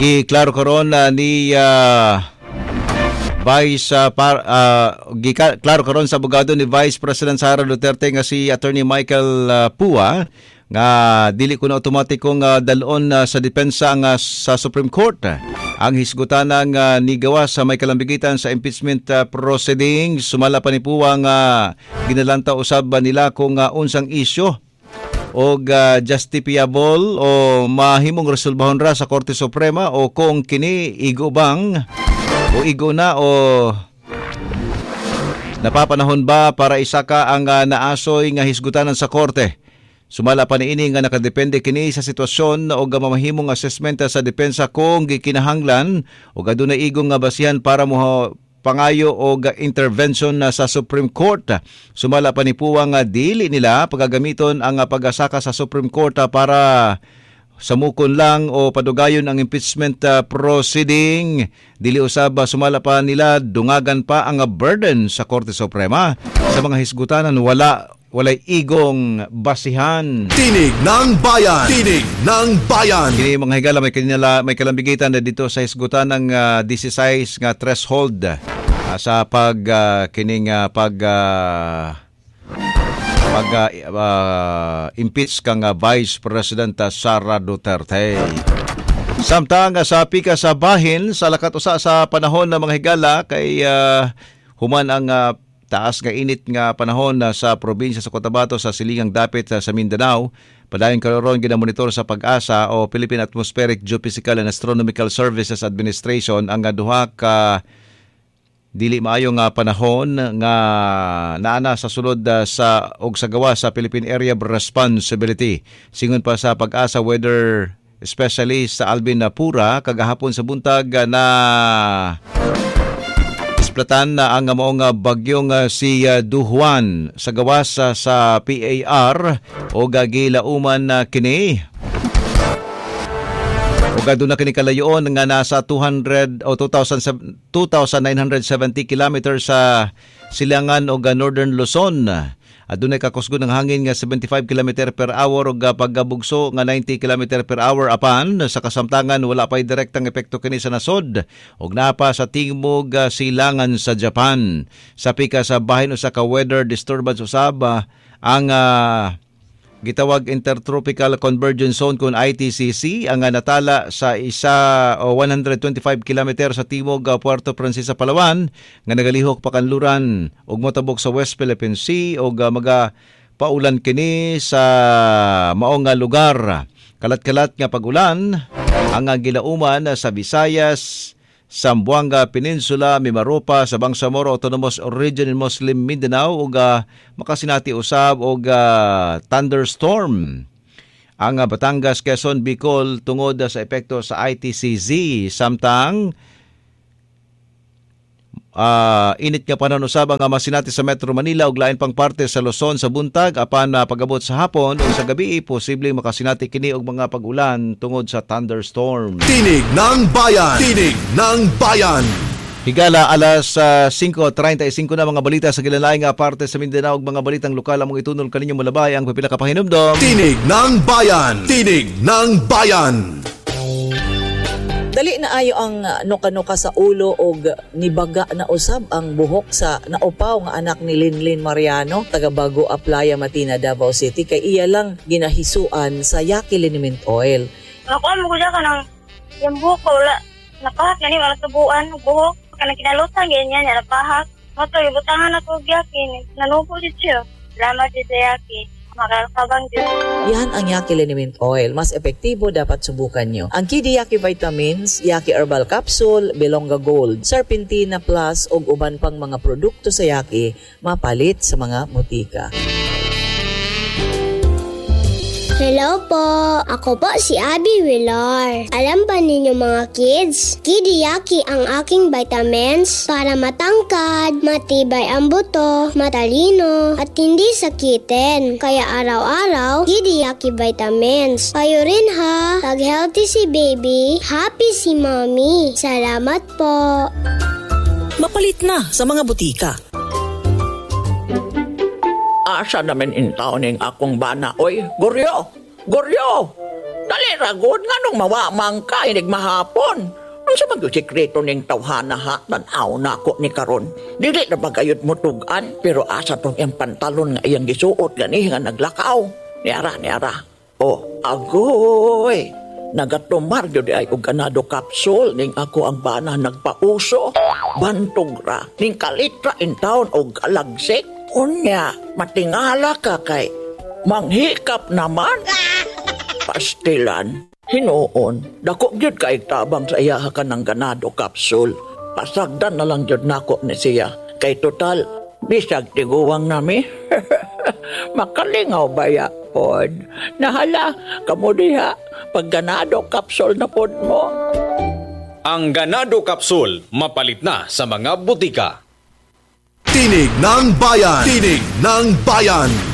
Giklaro karon ni klaro karon sa abogado ni Vice President Sara Duterte nga si Attorney Michael Pua nga dili kuno automatikong dalon sa depensa nga sa Supreme Court ang hisgutan ng nigawa sa may kalambigitan sa impeachment proceedings. Sumala pa ni Pua nga ginalanta usab nila kung unsang isyu o justifiable o mahimong resolbahon ra sa Korte Suprema o kung kini igo bang o igo na o napapanahon ba para isaka ang naasoy nga hisgutanan sa Korte. Sumala pa niini nga nakadepende kini sa sitwasyon o mamahimong assessment sa depensa kung gikinahanglan o adunay igong nga basihan para mo pangayo o intervention sa Supreme Court. Sumala pa ni Pua nga dili nila pagagamiton ang pagasaka sa Supreme Court para samukon lang o padugayon ang impeachment proceeding. Dili usab sumala pa nila dungagan pa ang burden sa Korte Suprema sa mga hisgutanan walay igong basihan. Tinig ng Bayan! Tinig ng Bayan! Kini mga higala may kalambigitan na dito sa hisgutan ng 16 nga threshold sa impeach kang Vice President Sara Duterte. Samtang sa pika sa bahin sa lakat usa sa panahon ng mga higala kay human ang taas nga init nga panahon sa probinsya sa Cotabato sa silingang dapit sa Mindanao. Padayon karon ginamonitor sa Pag-asa o Philippine Atmospheric Geophysical and Astronomical Services Administration ang duha ka dili maayo nga panahon nga naana sa sulod sa og sa gawa sa Philippine Area of Responsibility. Singon pa sa Pag-asa weather specialist sa Alvin Pura kagahapon sa buntag na platan na ang maong bagyong si Duhuan sa gawas sa PAR o gagilauman kini. O gado na kini kalayoon nga nasa 2,970 kilometers sa silangan o Northern Luzon. Adunay kakusgon ng hangin nga 75 km per hour ug paggabugso nga 90 km per hour apan sa kasamtangan wala pay direktang epekto kini sa nasod ug napa sa tingmog silangan sa Japan. Sa pika sa bahin usa ka weather disturbance usab ang gitawag Intertropical Convergence Zone kun ITCC ang natala sa 125 km sa timog Puerto Princesa, Palawan nga nagalihok pa kanluran ug motabok sa West Philippine Sea ug paulan kini sa maong lugar. Kalat-kalat nga pagulan ang gilauman sa Visayas, Zamboanga Peninsula, Mimaropa, sa Bangsamoro Autonomous Region in Muslim Mindanao ug makasinati usab og thunderstorm ang Batangas, Quezon, Bicol tungod sa epekto sa ITCZ. Samtang init nga panahon usab ang masinati sa Metro Manila ug lain pang parte sa Luzon sa buntag apan pagabot sa hapon o sa gabi posible makasinati kini og mga pag-ulan tungod sa thunderstorm. Tinig ng Bayan! Tinig ng Bayan! Higala alas 5:35 na mga balita sa gilalayng parte sa Mindanao ug mga balitang lokal among itunol kaninyo malabay ang pipila ka pahinumdom. Tinig ng Bayan! Tinig ng Bayan! Dali na ayo ang nuka-nuka sa ulo og nibaga na usab ang buhok sa naupaw nga anak ni Linlin Mariano taga Bago Aplaya, Matina, Davao City kay iya lang ginahisuan sa Yaki Liniment Oil. Ako mo gud ka nang yung buhok ko wala napahak gani wala tubuan buhok kana kinalutan ganyan ya napahak. Mato ibutangan ako og Yaki nanubo jud siya. Salamat jud sa Yaki. Makakabang din. Yan ang Yaki Liniment Oil. Mas epektibo dapat subukan nyo. Ang Kidi Yaki Vitamins, Yaki Herbal Capsule, Belonga Gold, Serpentina Plus ug uban pang mga produkto sa Yaki mapalit sa mga butika. Hello po! Ako po si Abby Villar. Alam ba ninyo mga kids? Kidi Yaki ang aking vitamins para matangkad, matibay ang buto, matalino, at hindi sakitin. Kaya araw-araw, Kidi Yaki vitamins. Kayo rin ha! Pag healthy si baby, happy si mommy. Salamat po! Mapalit na sa mga butika. Asa naman intaw ning akong bana. Oy, Goryo! Goryo! Dali ragod nga nung mawamang ka inig mahapon. Ang sa mag-sikreto ning tawhana ha, tanaw na ako ni karon. Dili na bagayod mo tugan, pero asa tong iyang pantalon nga iyang gisuot gani nga naglakaw. Niara. Oh, agoy! Nagatumar yun ay og ganado kapsul ning ako ang bana nagpauso. Bantog ra, ning kalitra in town og kalagsik. Unya, matingala ka kay manghikap naman. Pastilan. Hinoon, dako gyud kay tabang sa iya ka ng ganado kapsul. Pasagdan na lang gyud nako ni siya. Kay total, bisag tiguwang nami. Makalingaw ba ya, pod? Nahala, kamo diha, pag ganado kapsul na pod mo. Ang ganado kapsul, mapalit na sa mga butika. Tinig ng Bayan. Tinig ng Bayan.